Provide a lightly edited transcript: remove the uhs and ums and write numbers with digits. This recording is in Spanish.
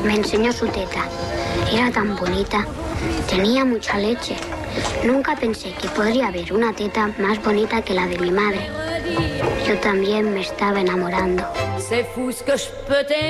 Me enseñó su teta. Era tan bonita. Tenía mucha leche. Nunca pensé que podría haber una teta más bonita que la de mi madre. Yo también me estaba enamorando.